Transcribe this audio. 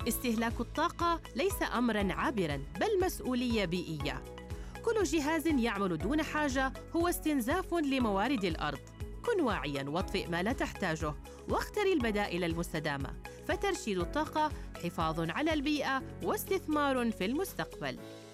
استهلاك الطاقة ليس أمراً عابراً، بل مسؤولية بيئية. كل جهاز يعمل دون حاجة هو استنزاف لموارد الأرض. كن واعياً واطفئ ما لا تحتاجه، واختر البدائل المستدامة، فترشيد الطاقة حفاظ على البيئة واستثمار في المستقبل.